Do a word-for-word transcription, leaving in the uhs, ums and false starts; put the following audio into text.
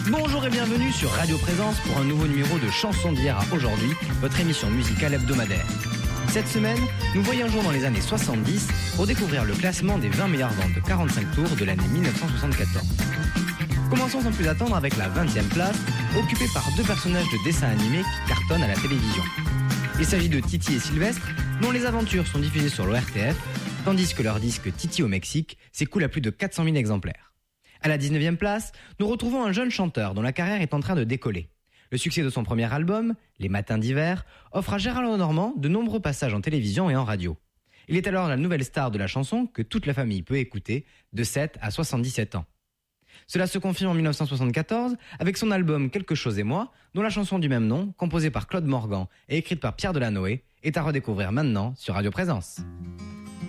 Bonjour et bienvenue sur Radio Présence pour un nouveau numéro de Chansons d'hier à aujourd'hui, votre émission musicale hebdomadaire. Cette semaine, nous voyageons dans les années soixante-dix pour découvrir le classement des vingt meilleures ventes de quarante-cinq tours de l'année mille neuf cent soixante-quatorze. Commençons sans plus attendre avec la vingtième place, occupée par deux personnages de dessins animés qui cartonnent à la télévision. Il s'agit de Titi et Sylvestre, dont les aventures sont diffusées sur l'O R T F, tandis que leur disque Titi au Mexique s'écoule à plus de quatre cent mille exemplaires. À la dix-neuvième place, nous retrouvons un jeune chanteur dont la carrière est en train de décoller. Le succès de son premier album, Les Matins d'hiver, offre à Gérard Lenormand de nombreux passages en télévision et en radio. Il est alors la nouvelle star de la chanson que toute la famille peut écouter de sept à soixante-dix-sept ans. Cela se confirme en mille neuf cent soixante-quatorze avec son album Quelque chose et moi, dont la chanson du même nom, composée par Claude Morgan et écrite par Pierre Delanoë, est à redécouvrir maintenant sur Radio Présence.